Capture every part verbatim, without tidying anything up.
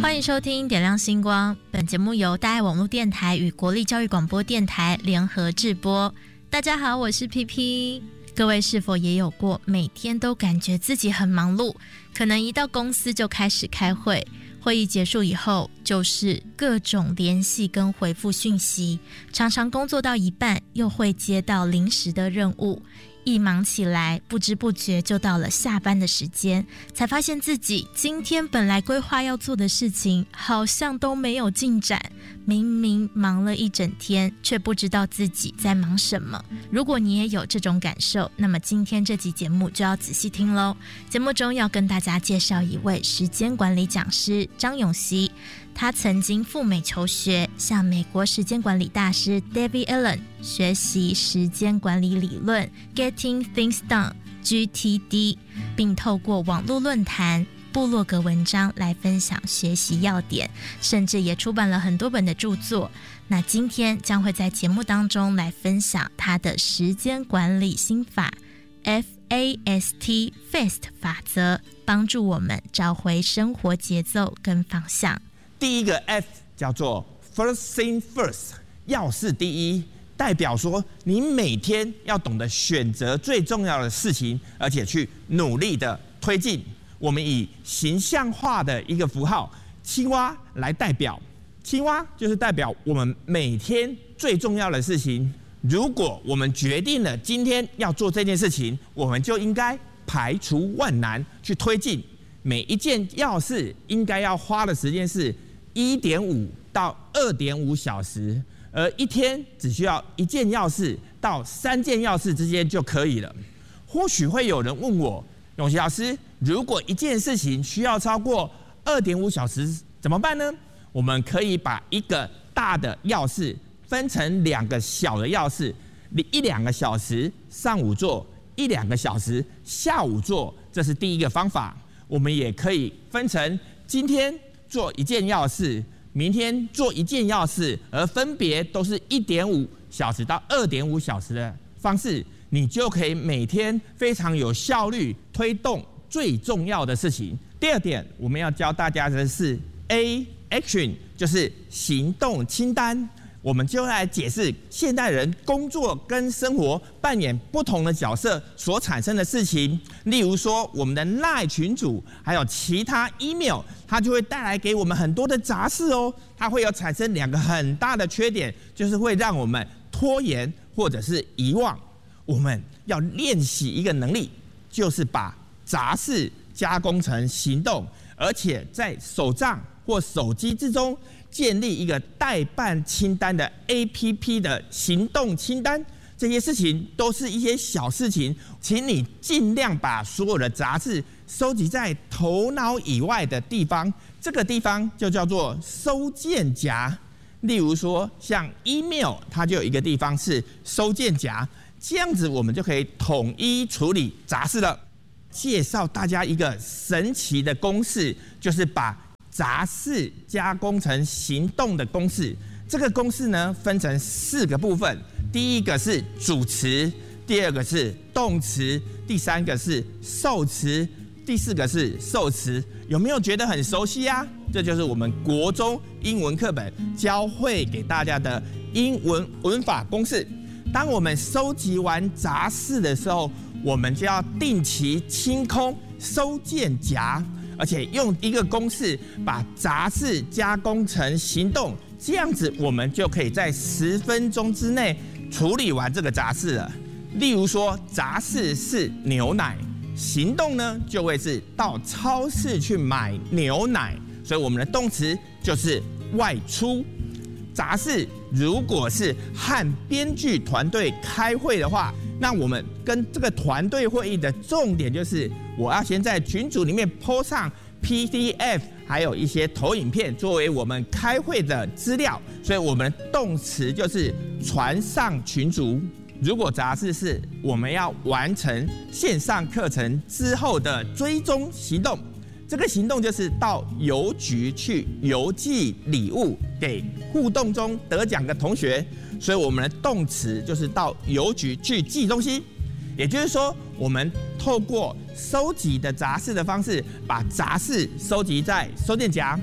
欢迎收听点亮星光，本节目由大爱网络电台与国立教育广播电台联合制播。大家好，我是 P P。 各位是否也有过每天都感觉自己很忙碌，可能一到公司就开始开会，会议结束以后就是各种联系跟回复讯息，常常工作到一半又会接到临时的任务，一忙起来不知不觉就到了下班的时间，才发现自己今天本来规划要做的事情好像都没有进展，明明忙了一整天，却不知道自己在忙什么。如果你也有这种感受，那么今天这集节目就要仔细听咯。节目中要跟大家介绍一位时间管理讲师张永熙，他曾经赴美求学，向美国时间管理大师 David Allen 学习时间管理理论 Getting Things Done G T D， 并透过网络论坛、部落格文章来分享学习要点，甚至也出版了很多本的著作。那今天将会在节目当中来分享他的时间管理心法 F A S T FAST 法则，帮助我们找回生活节奏跟方向。 第一个 F 叫做 First Thing First， 要事第一，代表说你每天要懂得选择最重要的事情，而且去努力的推进。我们以形象化的一个符号青蛙来代表，青蛙就是代表我们每天最重要的事情。如果我们决定了今天要做这件事情，我们就应该排除万难去推进。每一件要事应该要花的时间是一点五到二点五小时，而一天只需要一件要事到三件要事之间就可以了。或许会有人问我，永琪老师，如果一件事情需要超过二点五小时怎么办呢？我们可以把一个大的要事分成两个小的要事，一两个小时上午做，一两个小时下午做，这是第一个方法。我们也可以分成今天做一件要事，明天做一件要事，而分别都是一点五小时到二点五小时的方式，你就可以每天非常有效率推动最重要的事情。第二点，我们要教大家的是 A Action， 就是行动清单。我们就来解释现代人工作跟生活扮演不同的角色所产生的事情。例如说，我们的 LINE 群组还有其他 email， 它就会带来给我们很多的杂事哦。它会有产生两个很大的缺点，就是会让我们拖延或者是遗忘。我们要练习一个能力，就是把杂事加工成行动，而且在手账或手机之中建立一个待办清单的 A P P 的行动清单。这些事情都是一些小事情，请你尽量把所有的杂事收集在头脑以外的地方，这个地方就叫做收件夹。例如说像 email， 它就有一个地方是收件夹，这样子我们就可以统一处理杂事了。介绍大家一个神奇的公式，就是把杂事加工成行动的公式。这个公式呢，分成四个部分，第一个是主词，第二个是动词，第三个是受词，第四个是受词。有没有觉得很熟悉啊？这就是我们国中英文课本教会给大家的英文文法公式。当我们收集完杂事的时候，我们就要定期清空收件夹，而且用一个公式把杂事加工成行动，这样子我们就可以在十分钟之内处理完这个杂事了。例如说，杂事是牛奶，行动呢就会是到超市去买牛奶，所以我们的动词就是外出。杂事如果是和编剧团队开会的话，那我们跟这个团队会议的重点就是，我要先在群组里面 po 上 P D F， 还有一些投影片作为我们开会的资料，所以我们的动词就是传上群组。如果杂事是我们要完成线上课程之后的追踪行动，这个行动就是到邮局去邮寄礼物给互动中得奖的同学，所以我们的动词就是到邮局去寄东西。也就是说，我们透过收集的杂事的方式，把杂事收集在收件夹，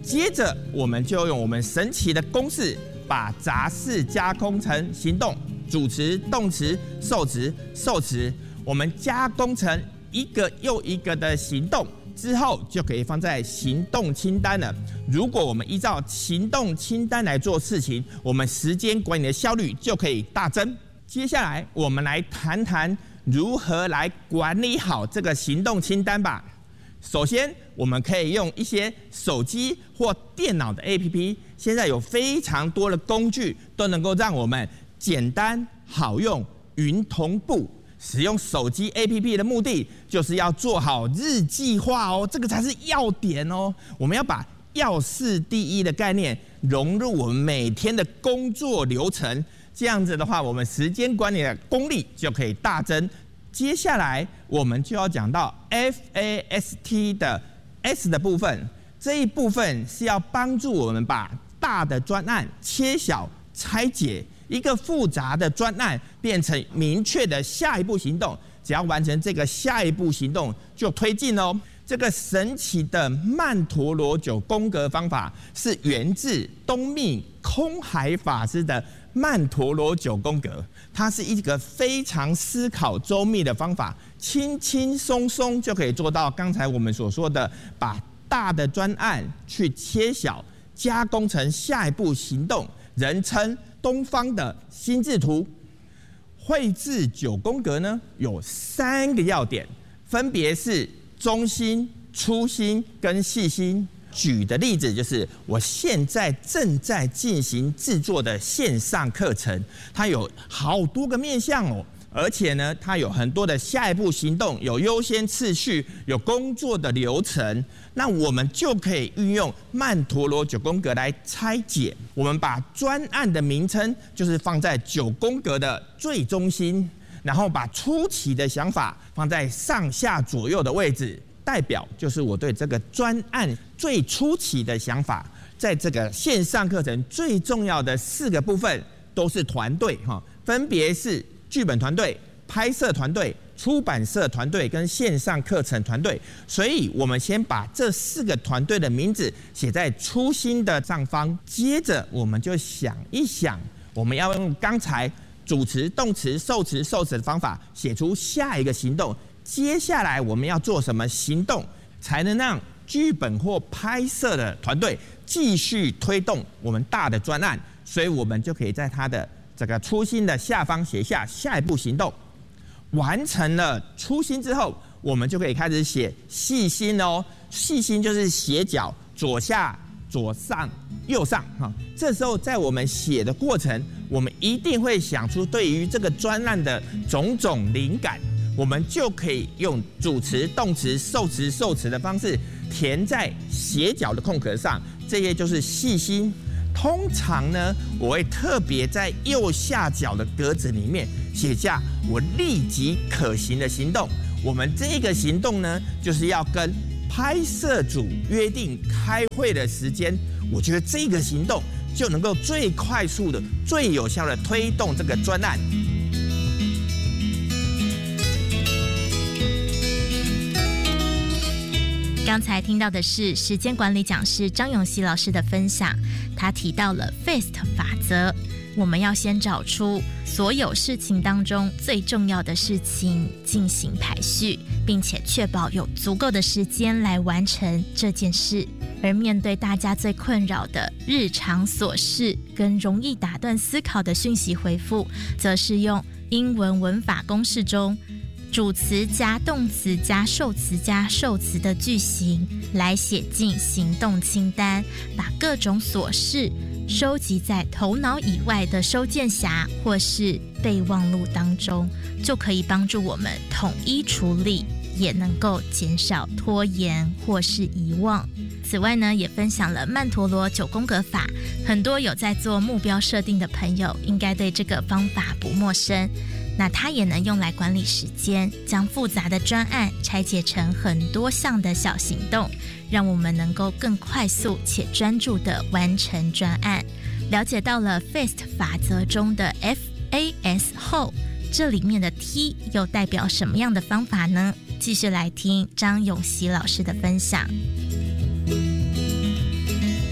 接着我们就用我们神奇的公式，把杂事加工成行动，主词、动词、受词、受词，我们加工成一个又一个的行动之后，就可以放在行动清单了。如果我们依照行动清单来做事情，我们时间管理的效率就可以大增。接下来我们来谈谈如何来管理好这个行动清单吧。首先，我们可以用一些手机或电脑的 A P P， 现在有非常多的工具都能够让我们简单好用、云同步。使用手机 A P P 的目的，就是要做好日计划哦，这个才是要点哦。我们要把要事第一的概念融入我们每天的工作流程，这样子的话，我们时间管理的功力就可以大增。接下来我们就要讲到 F A S T 的 S 的部分，这一部分是要帮助我们把大的专案切小拆解，一个复杂的专案变成明确的下一步行动，只要完成这个下一步行动就推进哦。这个神奇的曼陀罗九宫格方法是源自东密空海法师的曼陀罗九宫格，它是一个非常思考周密的方法，轻轻松松就可以做到刚才我们所说的，把大的专案去切小，加工成下一步行动，人称东方的心智图。绘制九宫格呢，有三个要点，分别是中心、粗心跟细心。举的例子就是我现在正在进行制作的线上课程，它有好多个面向哦，而且呢，它有很多的下一步行动，有优先次序，有工作的流程。那我们就可以运用曼陀罗九宫格来拆解。我们把专案的名称就是放在九宫格的最中心，然后把初期的想法放在上下左右的位置，代表就是我对这个专案最初期的想法。在这个线上课程最重要的四个部分都是团队哈，分别是剧本团队、拍摄团队、出版社团队跟线上课程团队。所以我们先把这四个团队的名字写在初心的上方，接着我们就想一想，我们要用刚才主词、动词、受词、受词的方法写出下一个行动。接下来我们要做什么行动，才能让剧本或拍摄的团队继续推动我们大的专案？所以我们就可以在它的这个初心的下方写下下一步行动。完成了初心之后，我们就可以开始写细心哦。细心就是斜角，左下、左上、右上哈。这时候在我们写的过程，我们一定会想出对于这个专案的种种灵感。我们就可以用主词、动词、受词、受词的方式填在斜角的空格上，这些就是细心。通常呢，我会特别在右下角的格子里面写下我立即可行的行动。我们这个行动呢，就是要跟拍摄组约定开会的时间。我觉得这个行动就能够最快速的、最有效的推动这个专案。 刚才听到的是时间管理讲师张永熙老师的分享，他提到了 F A S T 法则，我们要先找出所有事情当中最重要的事情进行排序，并且确保有足够的时间来完成这件事。而面对大家最困扰的日常琐事跟容易打断思考的讯息回复，则是用英文文法公式中主词加动词加受词加受词的句型来写进行动清单，把各种琐事收集在头脑以外的收件匣或是备忘录当中，就可以帮助我们统一处理，也能够减少拖延或是遗忘。此外呢，也分享了曼陀罗九宫格法，很多有在做目标设定的朋友应该对这个方法不陌生。那它也能用来管理时间，将复杂的专案拆解成很多项的小行动，让我们能够更快速且专注地完成专案。了解到了 F A S T 法则中的 F A S 后，这里面的 T 又代表什么样的方法呢？继续来听张永熙老师的分享。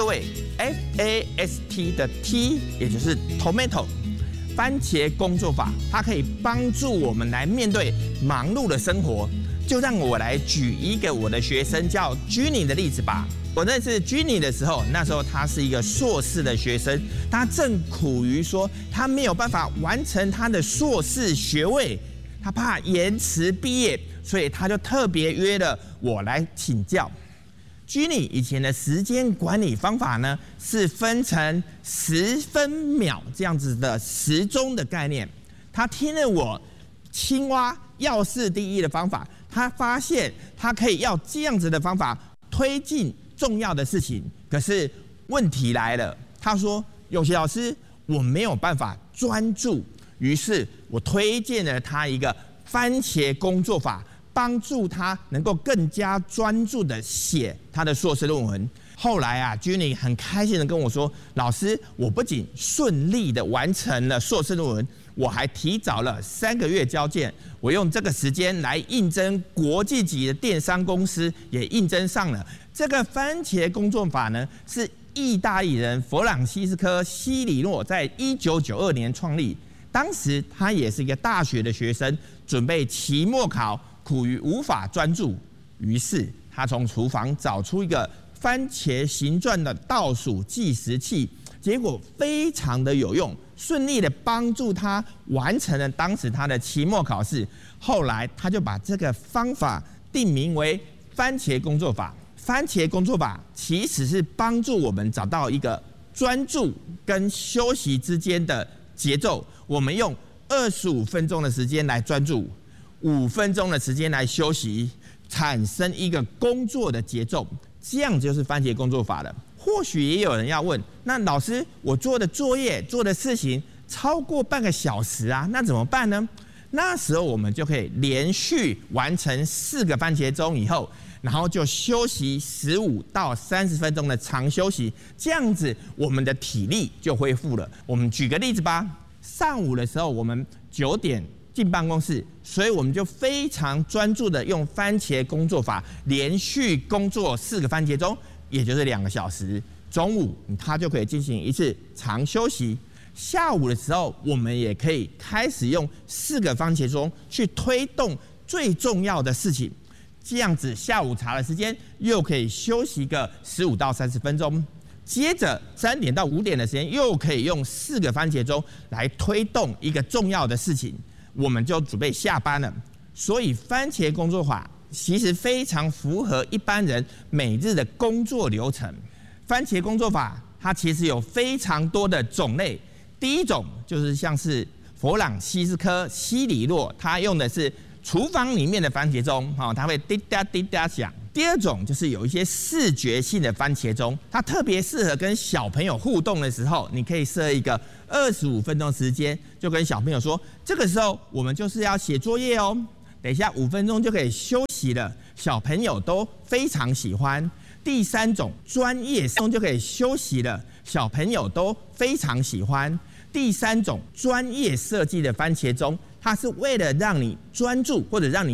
各位 F A S T 的 T， 也就是 Tomato 番茄工作法，它可以帮助我们来面对忙碌的生活。就让我来举一个我的学生叫 Ginny 的例子吧。我认识 Ginny 的时候，那时候他是一个硕士的学生，他正苦于说他没有办法完成他的硕士学位，他怕延迟毕业，所以他就特别约了我来请教。Ginny 以前的时间管理方法呢，是分成十分秒这样子的时钟的概念。他听了我青蛙要事第一的方法，他发现他可以要这样子的方法推进重要的事情。可是问题来了，他说：“有些老师，我没有办法专注。”于是我推荐了他一个番茄工作法，帮助他能够更加专注的写他的硕士论文。后来啊 ，Ginny 很开心的跟我说：“老师，我不仅顺利的完成了硕士论文，我还提早了三个月交件。我用这个时间来应征国际级的电商公司，也应征上了。这个番茄工作法呢，是意大利人弗朗西斯科·西里诺在一九九二年创立。当时他也是一个大学的学生，准备期末考，苦于无法专注。于是他从厨房找出一个番茄形状的倒数计时器，结果非常的有用，顺利的帮助他完成了当时他的期末考试。后来他就把这个方法定名为番茄工作法。番茄工作法其实是帮助我们找到一个专注跟休息之间的节奏。我们用二十五分钟的时间来专注，五分钟的时间来休息，产生一个工作的节奏。这样就是番茄工作法了。或许也有人要问，那老师，我做的作业、做的事情超过半个小时啊，那怎么办呢？那时候我们就可以连续完成四个番茄钟以后，然后就休息十五到三十分钟的长休息，这样子我们的体力就恢复了。我们举个例子吧，上午的时候我们九点进办公室，所以我们就非常专注的用番茄工作法连续工作四个番茄钟，也就是两个小时。中午它就可以进行一次长休息。下午的时候，我们也可以开始用四个番茄钟去推动最重要的事情。这样子下午茶的时间又可以休息个十五到三十分钟。接着三点到五点的时间又可以用四个番茄钟来推动一个重要的事情。我们就准备下班了。所以番茄工作法其实非常符合一般人每日的工作流程。番茄工作法它其实有非常多的种类。第一种就是像是弗朗西斯科·西里诺，他用的是厨房里面的番茄钟，它会滴答滴答响。第二种就是有一些视觉性的番茄钟，它特别适合跟小朋友互动的时候，你可以设一个二十五分钟时间，就跟小朋友说，这个时候我们就是要写作业哦，等一下五分钟就可以休息了，小朋友都非常喜欢。第三种专业钟就可以休息了，小朋友都非常喜欢。第三种专业设计的番茄钟，它是为了让你专注或者让你